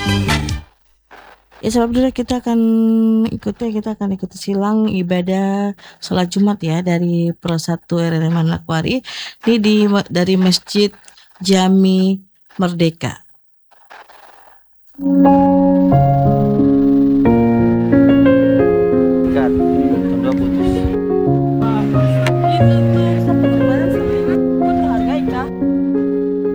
Ya sebab itu kita akan ikuti silang ibadah sholat Jumat ya dari Pro 1 RRI Manokwari dari Masjid Jami Merdeka. Enggak, jam 2 putus.